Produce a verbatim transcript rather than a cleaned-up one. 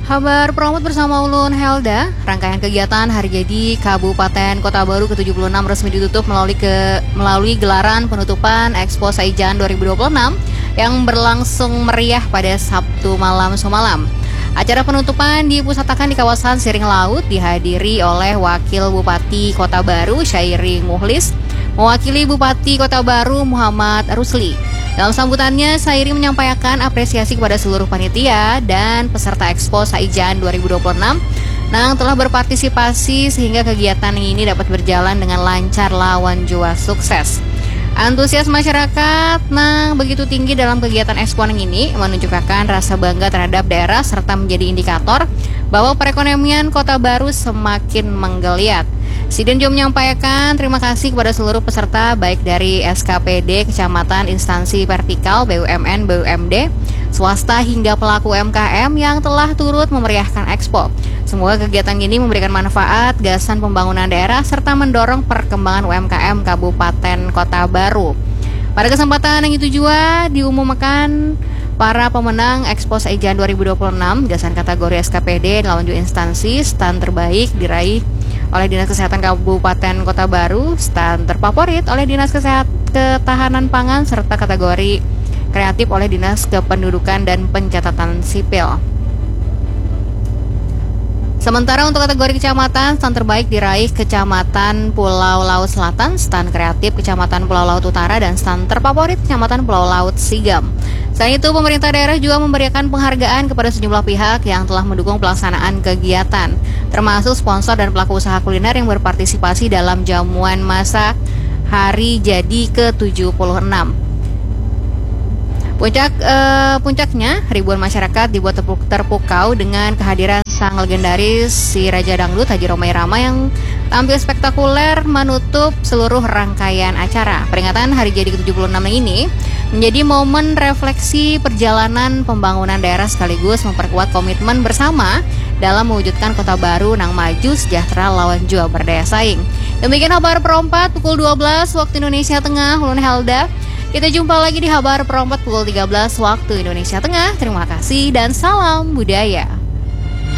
Kabar Promot bersama Ulun Helda. Rangkaian kegiatan Hari Jadi Kabupaten Kota Baru ke tujuh puluh enam resmi ditutup melalui ke melalui gelaran penutupan Expo Saijan dua ribu dua puluh enam yang berlangsung meriah pada Sabtu malam semalam. Acara penutupan dipusatakan di kawasan Siring Laut, dihadiri oleh Wakil Bupati Kota Baru Syairi Muhlis, mewakili Bupati Kota Baru Muhammad Rusli. Dalam sambutannya, Syairi menyampaikan apresiasi kepada seluruh panitia dan peserta Expo Saijan dua ribu dua puluh enam yang telah berpartisipasi sehingga kegiatan ini dapat berjalan dengan lancar lawan jua sukses. Antusias masyarakat nah begitu tinggi dalam kegiatan Expo ini menunjukkan rasa bangga terhadap daerah serta menjadi indikator bahwa perekonomian Kota Baru semakin menggeliat. Siden juga menyampaikan terima kasih kepada seluruh peserta baik dari S K P D, kecamatan, instansi vertikal, B U M N, B U M D, swasta hingga pelaku U M K M yang telah turut memeriahkan Expo. Semoga kegiatan ini memberikan manfaat, gasan pembangunan daerah serta mendorong perkembangan U M K M Kabupaten Kota Baru. Pada kesempatan yang itu juga diumumkan para pemenang Expo Saijan dua ribu dua puluh enam gasan kategori S K P D lawan juga instansi stand terbaik diraih oleh Dinas Kesehatan Kabupaten Kota Baru, stand terfavorit oleh Dinas Kesehatan Ketahanan Pangan serta kategori kreatif oleh Dinas Kependudukan dan Pencatatan Sipil. Sementara untuk kategori kecamatan, stand terbaik diraih Kecamatan Pulau Laut Selatan, stand kreatif Kecamatan Pulau Laut Utara, dan stand terfavorit Kecamatan Pulau Laut Sigam. Selain itu, pemerintah daerah juga memberikan penghargaan kepada sejumlah pihak yang telah mendukung pelaksanaan kegiatan, termasuk sponsor dan pelaku usaha kuliner yang berpartisipasi dalam jamuan masak Hari Jadi ke tujuh puluh enam. Puncak eh, puncaknya, ribuan masyarakat dibuat terpukau dengan kehadiran sang legendaris si Raja Dangdut Haji Romai Rama yang tampil spektakuler menutup seluruh rangkaian acara. Peringatan Hari Jadi ke tujuh puluh enam ini menjadi momen refleksi perjalanan pembangunan daerah sekaligus memperkuat komitmen bersama dalam mewujudkan Kota Baru nang maju sejahtera lawan jua berdaya saing. Demikian kabar perempat pukul dua belas waktu Indonesia Tengah, Ulun Helda. Kita jumpa lagi di Kabar Perempat pukul tiga belas waktu Indonesia Tengah. Terima kasih dan salam budaya.